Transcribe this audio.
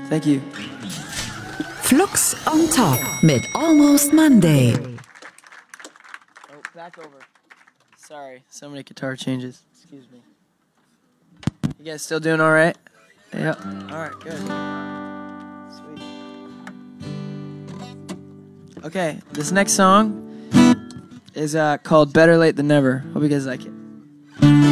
Thank you. Flux on Top mit Almost Monday. Oh, back over. Sorry, so many guitar changes. Excuse me. You guys still doing all right? Yeah. All right, good. Sweet. Okay, this next song is called Better Late Than Never. Hope you guys like it.